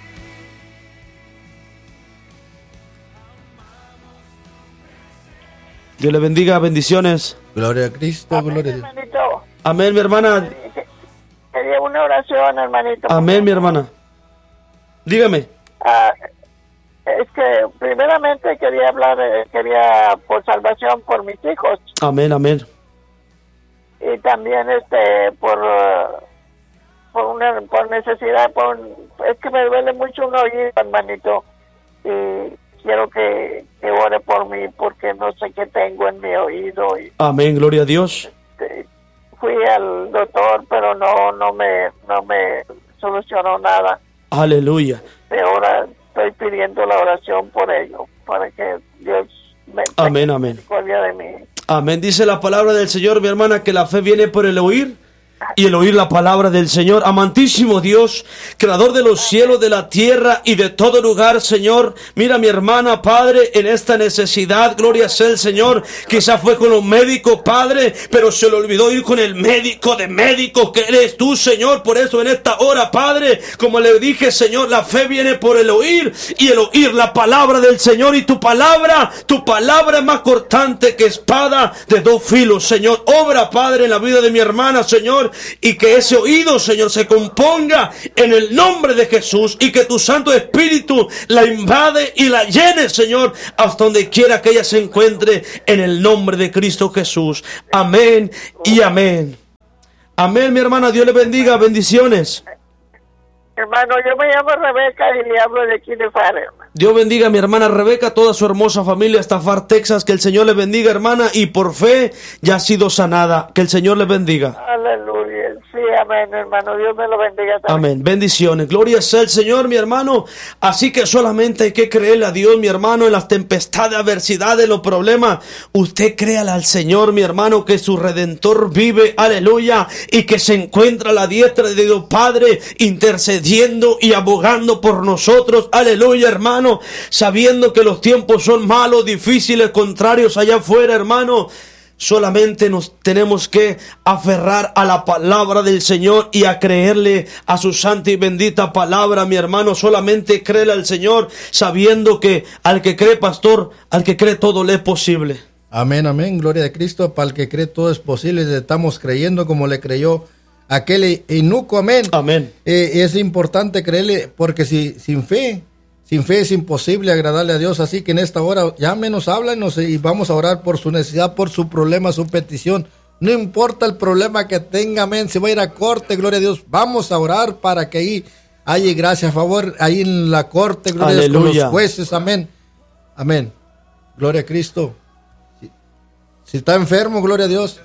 Dios le bendiga, bendiciones. Gloria a Cristo, amén, gloria a Dios. Hermanito. Amén, mi hermana. Quería una oración, hermanito. Amén, mi hermana. Dígame. Ah, es que primeramente quería hablar, eh, quería por salvación por mis hijos. Amén, amén. Y también este por uh, por una por necesidad, por es que me duele mucho un oído, hermanito. Y quiero que, que ore por mí porque no sé qué tengo en mi oído. Y, amén, gloria a Dios. Este, fui al doctor, pero no no me no me solucionó nada. Aleluya. Y ahora estoy pidiendo la oración por ello, para que Dios me amén, amén. misericordia de mí. Amén. Dice la palabra del Señor, mi hermana, que la fe viene por el oír y el oír la palabra del Señor. Amantísimo Dios, creador de los cielos, de la tierra y de todo lugar, Señor. Mira mi hermana, Padre, en esta necesidad, gloria sea el Señor. Quizá fue con un médico, Padre, pero se le olvidó ir con el médico de médicos que eres tú, Señor. Por eso en esta hora, Padre, como le dije, Señor, la fe viene por el oír y el oír la palabra del Señor. Y tu palabra, tu palabra es más cortante que espada de dos filos, Señor. Obra, Padre, en la vida de mi hermana, Señor, y que ese oído, Señor, se componga en el nombre de Jesús y que tu Santo Espíritu la invade y la llene, Señor, hasta donde quiera que ella se encuentre, en el nombre de Cristo Jesús. Amén y amén. Amén, mi hermana, Dios le bendiga, bendiciones. Hermano, yo me llamo Rebeca y le hablo de aquí de Far, hermano. Dios bendiga a mi hermana Rebeca, toda su hermosa familia hasta Far, Texas. Que el Señor le bendiga, hermana, y por fe ya ha sido sanada. Que el Señor le bendiga. Aleluya. Sí, amén, hermano. Dios me lo bendiga también. Amén. Bendiciones. Gloria sea el Señor, mi hermano. Así que solamente hay que creerle a Dios, mi hermano, en las tempestades, adversidades, los problemas. Usted créale al Señor, mi hermano, que su Redentor vive. Aleluya. Y que se encuentra a la diestra de Dios Padre, intercediendo y abogando por nosotros. Aleluya, hermano. Sabiendo que los tiempos son malos, difíciles, contrarios allá afuera, hermano. Solamente nos tenemos que aferrar a la palabra del Señor y a creerle a su santa y bendita palabra, mi hermano. Solamente créele al Señor, sabiendo que al que cree, pastor, al que cree todo le es posible. Amén, amén, gloria a Cristo. Para el que cree todo es posible. Estamos creyendo como le creyó aquel eunuco, amén. Amén. Eh, es importante creerle, porque si sin fe, sin fe es imposible agradarle a Dios. Así que en esta hora llámenos, háblanos y vamos a orar por su necesidad, por su problema, su petición. No importa el problema que tenga, amén. Si va a ir a corte, gloria a Dios, vamos a orar para que ahí haya gracia a favor, ahí en la corte, gloria a Dios, con los jueces, amén. Amén. Gloria a Cristo. Si, si está enfermo, gloria a Dios.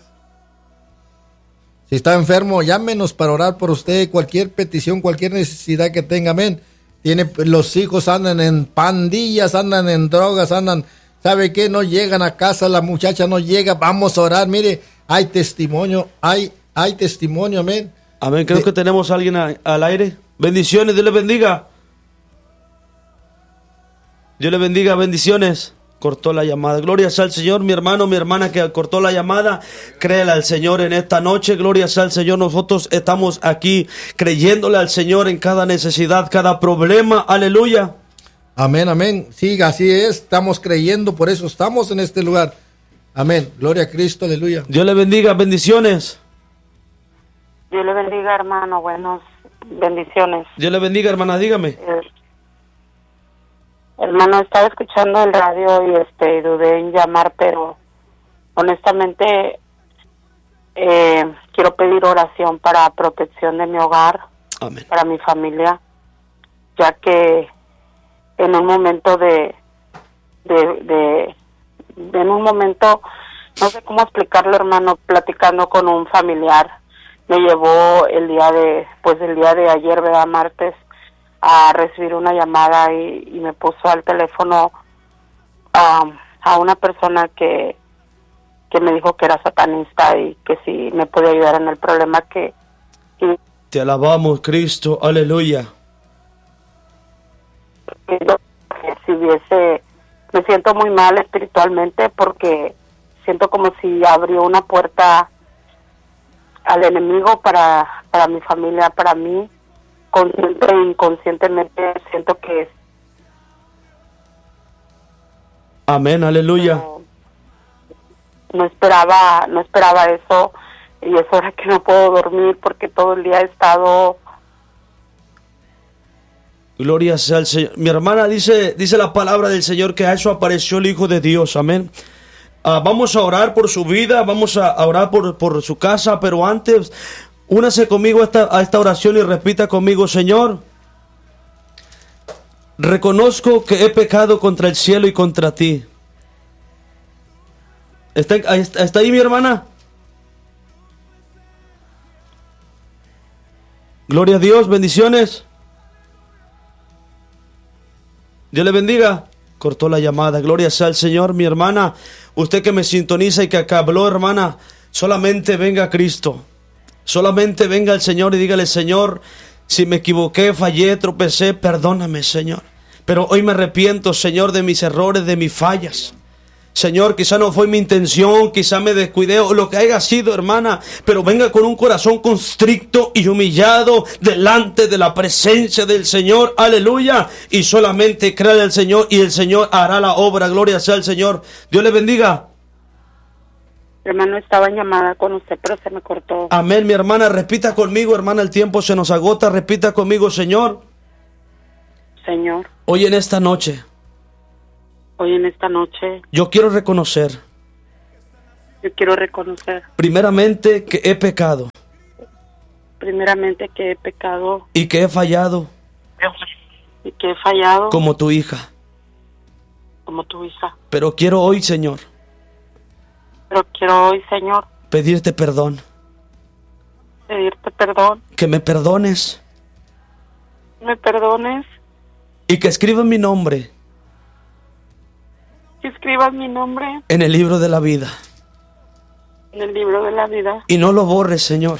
Si está enfermo, llámenos para orar por usted, cualquier petición, cualquier necesidad que tenga, amén. Tiene, los hijos andan en pandillas, andan en drogas, andan, ¿sabe qué? No llegan a casa, la muchacha no llega, vamos a orar, mire, hay testimonio, hay, hay testimonio, amén. Amén, creo De, que tenemos a alguien a, al aire. Bendiciones, Dios le bendiga. Dios le bendiga, bendiciones. Cortó la llamada. Gloria sea al Señor, mi hermano, mi hermana que cortó la llamada. Créele al Señor en esta noche. Gloria sea al Señor. Nosotros estamos aquí creyéndole al Señor en cada necesidad, cada problema. Aleluya. Amén, amén. Sí, así es. Estamos creyendo, por eso estamos en este lugar. Amén. Gloria a Cristo, aleluya. Dios le bendiga, bendiciones. Dios le bendiga, hermano. Buenos bendiciones. Dios le bendiga, hermana, dígame. Eh, hermano, estaba escuchando el radio y este dudé en llamar, pero honestamente eh, quiero pedir oración para protección de mi hogar. Amén. Para mi familia, ya que en un momento de, de, de, de en un momento, no sé cómo explicarlo, hermano, platicando con un familiar, me llevó el día de, pues el día de ayer, ¿verdad? Martes, a recibir una llamada y, y me puso al teléfono um, a una persona que, que me dijo que era satanista y que si me podía ayudar en el problema que... que Te alabamos, Cristo, aleluya. Si hubiese, me siento muy mal espiritualmente porque siento como si abrió una puerta al enemigo para, para mi familia, para mí, consciente e inconscientemente siento que es. Amén, aleluya. No, no esperaba, no esperaba eso y es hora que no puedo dormir porque todo el día he estado. Gloria sea al Señor. Mi hermana dice, dice la palabra del Señor que a eso apareció el Hijo de Dios. Amén. Uh, vamos a orar por su vida, vamos a, a orar por, por su casa, pero antes, únase conmigo a esta, a esta oración y repita conmigo: Señor, reconozco que he pecado contra el cielo y contra ti. ¿Está, está, está ahí mi hermana? Gloria a Dios, bendiciones. Dios le bendiga. Cortó la llamada. Gloria sea al Señor, mi hermana. Usted que me sintoniza y que acá habló, hermana, solamente venga a Cristo. Solamente venga al Señor y dígale: Señor, si me equivoqué, fallé, tropecé, perdóname, Señor. Pero hoy me arrepiento, Señor, de mis errores, de mis fallas. Señor, quizá no fue mi intención, quizá me descuidé o lo que haya sido, hermana, pero venga con un corazón constricto y humillado delante de la presencia del Señor, aleluya, y solamente créale al Señor y el Señor hará la obra. Gloria sea al Señor. Dios le bendiga. Hermano, estaba en llamada con usted, pero se me cortó. Amén, mi hermana, repita conmigo, hermana, el tiempo se nos agota, repita conmigo: Señor. Señor. Hoy en esta noche. Hoy en esta noche. Yo quiero reconocer. Yo quiero reconocer. Primeramente que he pecado. Primeramente que he pecado. Y que he fallado. Y que he fallado. Como tu hija. Como tu hija. Pero quiero hoy, Señor. Pero quiero hoy, Señor. Pedirte perdón. Pedirte perdón. Que me perdones. Me perdones. Y que escribas mi nombre. Que escribas mi nombre. En el libro de la vida. En el libro de la vida. Y no lo borres, Señor.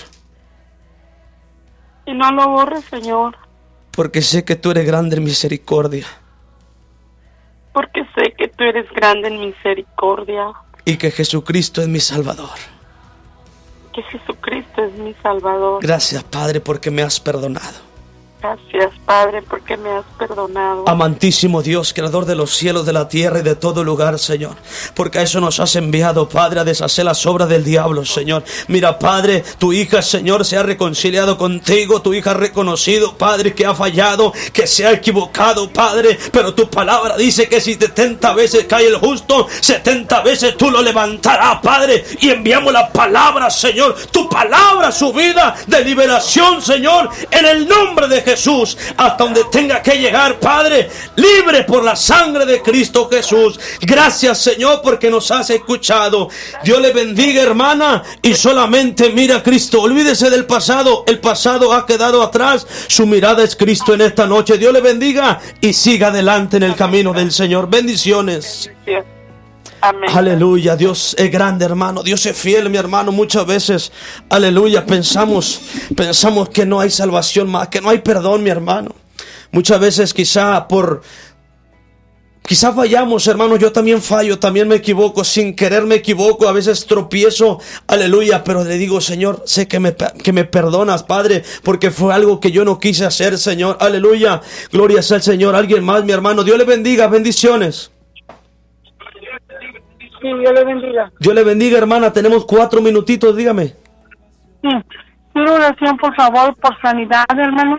Y no lo borres, Señor. Porque sé que tú eres grande en misericordia. Porque sé que tú eres grande en misericordia. Y que Jesucristo es mi Salvador. Que Jesucristo es mi Salvador. Gracias, Padre, porque me has perdonado. Gracias, Padre, porque me has perdonado. Amantísimo Dios, creador de los cielos, de la tierra y de todo lugar, Señor, porque a eso nos has enviado, Padre, a deshacer las obras del diablo, Señor. Mira, Padre, tu hija, Señor, se ha reconciliado contigo. Tu hija ha reconocido, Padre, que ha fallado, que se ha equivocado, Padre, pero tu palabra dice que si setenta veces cae el justo, setenta veces tú lo levantarás, Padre. Y enviamos la palabra, Señor, tu palabra, su vida de liberación, Señor, en el nombre de Jesús. Jesús, hasta donde tenga que llegar, Padre, libre por la sangre de Cristo Jesús. Gracias, Señor, porque nos has escuchado. Dios le bendiga, hermana, y solamente mira a Cristo. Olvídese del pasado, el pasado ha quedado atrás. Su mirada es Cristo en esta noche. Dios le bendiga y siga adelante en el camino del Señor. Bendiciones. Amén. Aleluya, Dios es grande, hermano. Dios es fiel, mi hermano. Muchas veces, aleluya, pensamos, pensamos que no hay salvación más, que no hay perdón, mi hermano. Muchas veces quizá por, Quizá fallamos, hermanos, yo también fallo, también me equivoco, sin querer me equivoco, a veces tropiezo, aleluya, pero le digo, Señor, sé que me, que me perdonas, Padre, porque fue algo que yo no quise hacer, Señor, aleluya, gloria sea al Señor. Alguien más, mi hermano, Dios le bendiga, bendiciones. Sí, Dios le bendiga. Dios le bendiga, hermana, tenemos cuatro minutitos, dígame. Sí, quiero oración, por favor, por sanidad, hermano.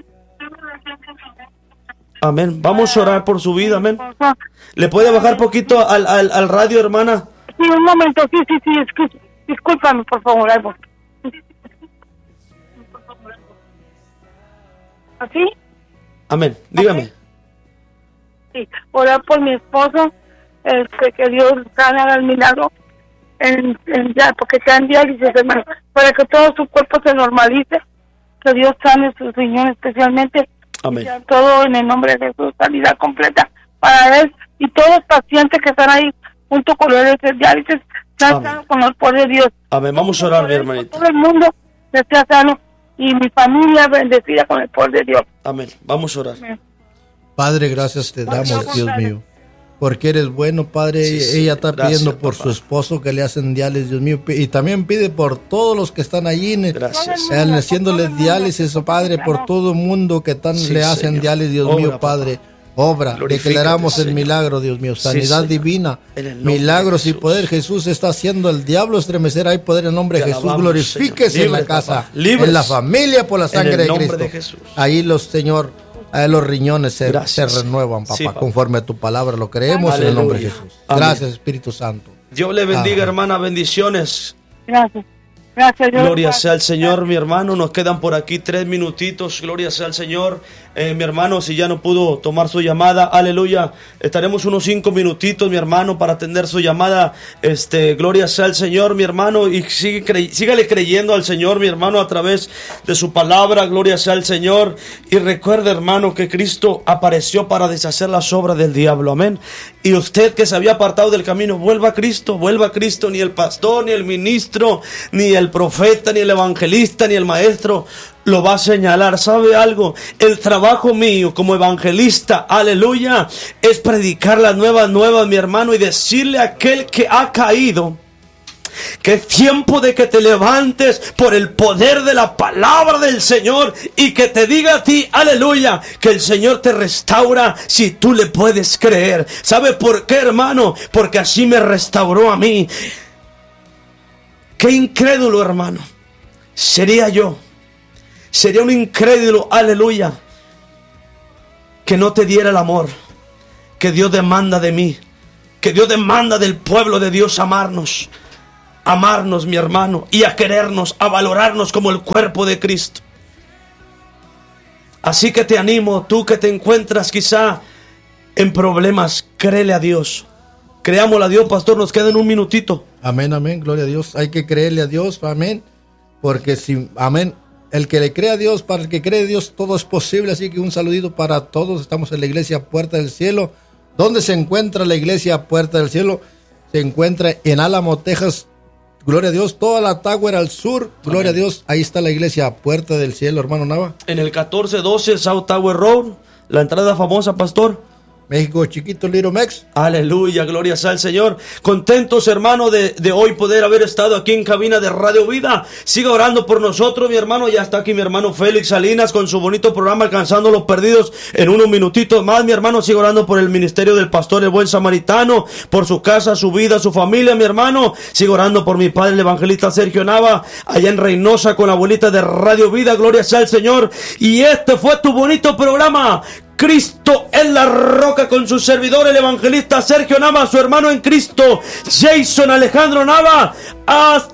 Amén. Vamos a orar por su vida, amén. ¿Le puede bajar poquito al, al, al radio, hermana? Sí, un momento, sí, sí, sí, escu- discúlpame, por favor, ahí voy. ¿Así? Amén, dígame. Sí, orar por mi esposo, este, que Dios haga el milagro, en, en ya, porque está en diálisis, hermano, para que todo su cuerpo se normalice, que Dios sane sus riñones especialmente. Amén. Todo en el nombre de Jesús, sanidad completa para él y todos los pacientes que están ahí junto con los diálisis, sean sanos con el poder de Dios. Amén. Vamos a orar, mi hermanita. Todo el mundo que sea sano y mi familia bendecida con el poder de Dios. Amén. Vamos a orar. Amén. Padre, gracias te damos, Dios mío, porque eres bueno, Padre. Sí, sí, ella está gracias, pidiendo por papá. Su esposo que le hacen diálisis, Dios mío, y también pide por todos los que están allí gracias. En, haciéndole diálisis, Padre, por todo el mundo que están, sí, le hacen Señor. Diálisis, Dios Obra, mío, Padre. Papá. Obra, declaramos el milagro, Dios mío, sanidad sí, divina, milagros y poder. Jesús está haciendo el diablo estremecer. Hay poder en el nombre de Jesús. Alabamos, glorifíquese Libre, en la casa, en la familia, por la sangre de Cristo. De Ahí los, Señor, ahí los riñones se, se renuevan, papá, sí, papá, conforme a tu palabra. Lo creemos. Aleluya. En el nombre de Jesús. Gracias, Amén. Espíritu Santo. Dios le bendiga, Amén. Hermana, bendiciones. Gracias. Gracias, Dios. Gloria sea al Señor, mi hermano. Nos quedan por aquí tres minutitos. Gloria sea al Señor. Eh, mi hermano, si ya no pudo tomar su llamada, aleluya, estaremos unos cinco minutitos, mi hermano, para atender su llamada. Este, gloria sea al Señor, mi hermano, y sigue cre- sígale creyendo al Señor, mi hermano, a través de su palabra. Gloria sea al Señor. Y recuerde, hermano, que Cristo apareció para deshacer las obras del diablo. Amén. Y usted que se había apartado del camino, vuelva a Cristo, vuelva a Cristo. Ni el pastor, ni el ministro, ni el profeta, ni el evangelista, ni el maestro lo va a señalar. ¿Sabe algo? El trabajo mío como evangelista, aleluya, es predicar las nuevas nuevas, mi hermano, y decirle a aquel que ha caído que es tiempo de que te levantes por el poder de la palabra del Señor, y que te diga a ti, aleluya, que el Señor te restaura si tú le puedes creer. ¿Sabe por qué, hermano? Porque así me restauró a mí. Qué incrédulo, hermano, sería yo. Sería un incrédulo, aleluya, que no te diera el amor que Dios demanda de mí, que Dios demanda del pueblo de Dios. Amarnos, amarnos, mi hermano, y a querernos, a valorarnos como el cuerpo de Cristo. Así que te animo, tú que te encuentras quizá en problemas, créele a Dios. Creámosle a Dios, pastor, nos queda en un minutito. Amén, amén, gloria a Dios. Hay que creerle a Dios, amén, porque si, amén, el que le cree a Dios, para el que cree a Dios, todo es posible. Así que un saludito para todos. Estamos en la iglesia Puerta del Cielo. ¿Dónde se encuentra la iglesia Puerta del Cielo? Se encuentra en Álamo, Texas. Gloria a Dios. Toda la Tower al sur. Gloria Amén. A Dios. Ahí está la iglesia Puerta del Cielo, hermano Nava. En el catorce doce South Tower Road. La entrada famosa, pastor. México chiquito, Little Mex. Aleluya, gloria sea al Señor. Contentos, hermano, de, de hoy poder haber estado aquí en cabina de Radio Vida. Siga orando por nosotros, mi hermano. Ya está aquí mi hermano Félix Salinas con su bonito programa Alcanzando los Perdidos. En unos minutitos más, mi hermano, siga orando por el ministerio del pastor El Buen Samaritano, por su casa, su vida, su familia, mi hermano. Siga orando por mi padre, el evangelista Sergio Nava, allá en Reynosa con la abuelita de Radio Vida. Gloria sea al Señor. Y este fue tu bonito programa, Cristo en la Roca, con su servidor, el evangelista Sergio Nava, su hermano en Cristo, Jason Alejandro Nava. Hasta